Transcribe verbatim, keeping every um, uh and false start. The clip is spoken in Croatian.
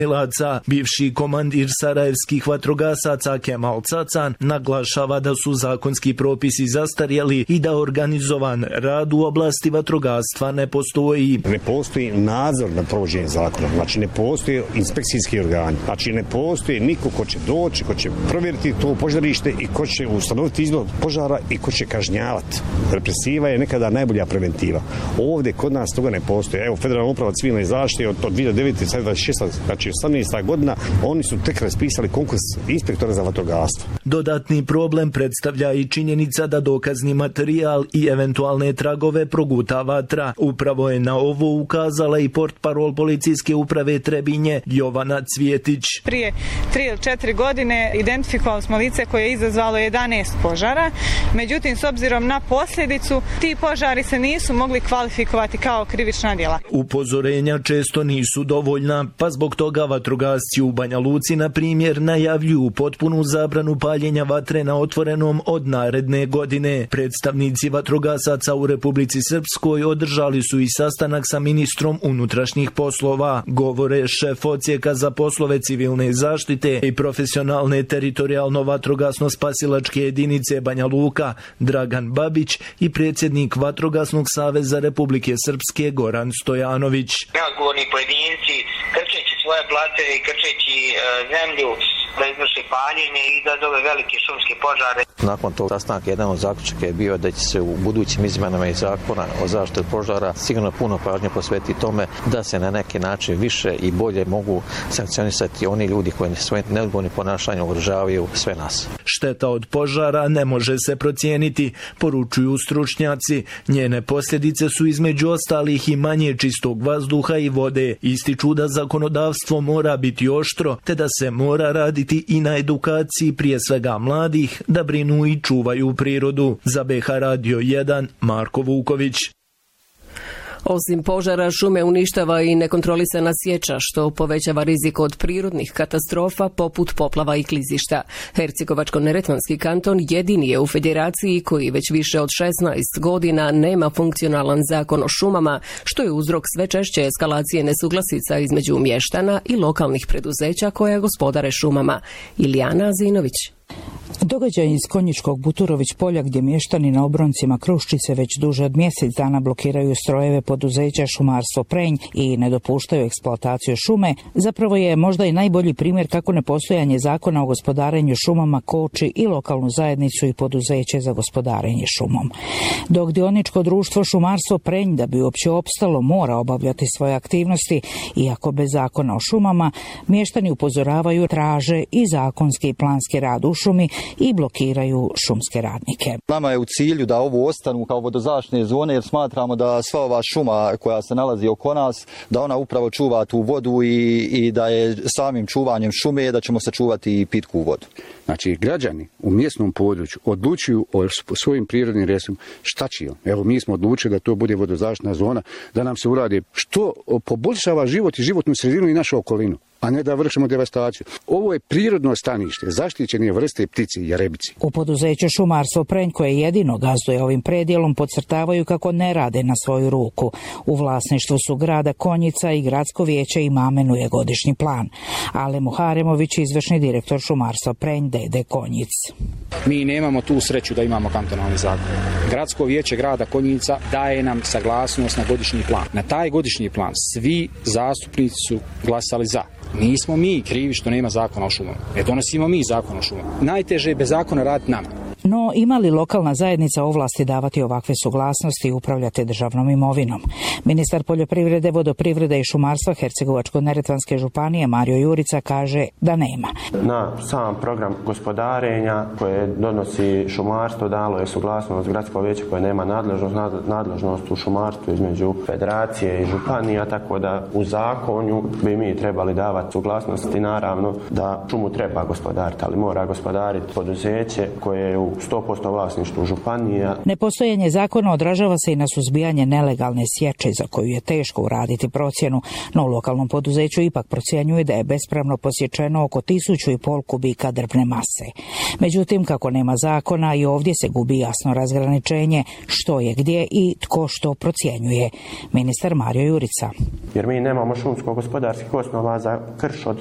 Bivši komandir sarajevskih vatrogasaca Kemal Cacan naglašava da su zakonski propisi zastarjeli i da organizovan rad u oblasti vatrogastva ne postoji. Ne postoji nadzor nad provođenjem zakona, znači ne postoji inspekcijski organi, znači ne postoji niko ko će doći, ko će provjeriti to požarište i ko će ustanoviti izvod požara i ko će kažnjavati. Represiva je nekada najbolja preventiva. Ovdje kod nas toga ne postoji. Evo, Federalna uprava civilne zaštite od dvije hiljade devete. dvadeset šesta. znači osamnaesta godina, oni su tek raspisali konkurs inspektora za vatrogastvo. Dodatni problem predstavlja i činjenica da dokazni materijal i eventualne tragove proguta vatra. Upravo je na ovo ukazala i portparol policijske uprave Trebinje Jovana Cvjetić. Prije tri ili četiri godine identifikovali smo lice koje je izazvalo jedanaest požara, međutim s obzirom na posljedicu ti požari se nisu mogli kvalifikovati kao krivična djela. Upozorenja često nisu dovoljna, pa zbog toga vatrogasci u Banja Luci, na primjer, najavljuju potpunu zabranu paljenja vatre na otvorenom od naredne godine. Predstavnici vatrogasaca u Republici Srpskoj održali su i sastanak sa ministrom unutrašnjih poslova. Govore šef odsjeka za poslove civilne zaštite i profesionalne teritorijalno vatrogasno-spasilačke jedinice Banja Luka Dragan Babić i predsjednik Vatrogasnog saveza Republike Srpske Goran Stojanović. Neodgovorni pojedinci krčeći svoje plate i krčeći e, zemlju da izvrši paljenje i da zove velike šumske požare. Nakon tog sastanka jedan od zaključaka je bio da će se u budućim izmjenama i zakona o zaštiti od požara sigurno puno pažnje posvetiti tome da se na neki način više i bolje mogu sankcionisati oni ljudi koji svojim neodgovornim ponašanjem ugrožavaju sve nas. Šteta od požara ne može se procijeniti, poručuju stručnjaci. Njene posljedice su između ostalih i manje čistog vazduha i vode. Ističu da zakonodavstvo mora biti oštro, te da se mora raditi i na edukaciji prije svega mladih da brinu i čuvaju prirodu. Za B H Radio jedan, Marko Vuković. Osim požara, šume uništava i nekontrolisana sječa, što povećava rizik od prirodnih katastrofa poput poplava i klizišta. Hercegovačko-neretvanski kanton jedini je u federaciji koji već više od šesnaest godina nema funkcionalan zakon o šumama, što je uzrok sve češće eskalacije nesuglasica između mještana i lokalnih preduzeća koja gospodare šumama. Ilijana Azinović. Događaj iz Konjičkog Buturović polja gdje mještani na obroncima Kruščice već duže od mjesec dana blokiraju strojeve poduzeća Šumarstvo Prenj i ne dopuštaju eksploataciju šume, zapravo je možda i najbolji primjer kako nepostojanje zakona o gospodarenju šumama koči i lokalnu zajednicu i poduzeće za gospodarenje šumom. Dok dioničko društvo Šumarstvo Prenj da bi uopće opstalo mora obavljati svoje aktivnosti, iako bez zakona o šumama, mještani upozoravaju, traže i zakonski i planski rad u šumi i blokiraju šumske radnike. Nama je u cilju da ovo ostanu kao vodozaštitne zone jer smatramo da sva ova šuma koja se nalazi oko nas, da ona upravo čuva tu vodu i, i da je samim čuvanjem šume da ćemo sačuvati i pitku vodu. Znači, građani u mjesnom području odlučuju o svojim prirodnim resursima šta će on. Evo, mi smo odlučili da to bude vodozaštitna zona, da nam se uradi što poboljšava život i životnu sredinu i našu okolinu, a ne da vršimo devastaciju. Ovo je prirodno stanište, zaštićene vrste ptici i jarebici. U poduzeću Šumarstvo Prenj koje jedino gazduje ovim predjelom podcrtavaju kako ne rade na svoju ruku. U vlasništvu su grada Konjica i gradsko vijeće im amenuje godišnji plan. Ale Muharemović, izvršni direktor Šumarstva Prenj D D Konjic. Mi nemamo tu sreću da imamo kantonalni zakon. Gradsko vijeće grada Konjica daje nam saglasnost na godišnji plan. Na taj godišnji plan svi zastupnici su glasali za. Nismo mi krivi što nema zakona o šumama. Ne donosimo mi zakon o šumama. Najteže je bez zakona raditi nama. No, ima li lokalna zajednica ovlasti davati ovakve suglasnosti i upravljati državnom imovinom? Ministar poljoprivrede, vodoprivrede i šumarstva Hercegovačko-neretvanske županije Mario Jurica kaže da nema. Na sam program gospodarenja koje donosi šumarstvo dalo je suglasnost gradsko vijeće koje nema nadležnost, nadležnost u šumarstvu između federacije i županija, tako da u zakonju bi mi trebali davati suglasnost i naravno da šumu treba gospodariti, ali mora gospodariti poduzeće koje je u u sto posto vlasništvu županija. Nepostojanje zakona odražava se i na suzbijanje nelegalne sječe za koju je teško uraditi procjenu, no u lokalnom poduzeću ipak procjenjuje da je bespravno posječeno oko tisuću i pol kubika drvne mase. Međutim, kako nema zakona, i ovdje se gubi jasno razgraničenje što je gdje i tko što procjenjuje. Ministar Mario Jurica. Jer mi nemamo šumsko-gospodarskih osnova za krš od